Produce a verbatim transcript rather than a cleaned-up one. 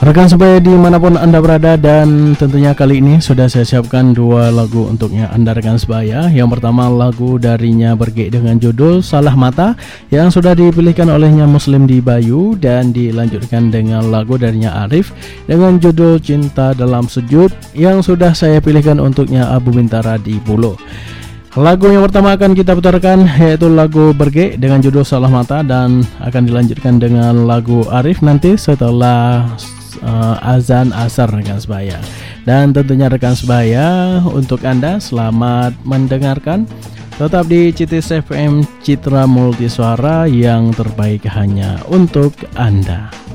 Rekan sebaya dimanapun Anda berada, dan tentunya kali ini sudah saya siapkan dua lagu untuknya Anda rekan sebaya. Yang pertama lagu darinya Berge dengan judul Salah Mata yang sudah dipilihkan olehnya Muslim di Bayu, dan dilanjutkan dengan lagu darinya Arif dengan judul Cinta Dalam Sujud yang sudah saya pilihkan untuknya Abu Bintara di Pulo. Lagu yang pertama akan kita putarkan yaitu lagu Berge dengan judul Salah Mata, dan akan dilanjutkan dengan lagu Arif nanti setelah Uh, azan asar rekan sebaya. Dan tentunya rekan sebaya, untuk Anda selamat mendengarkan. Tetap di C T S F M Citra Multisuara, yang terbaik hanya untuk Anda.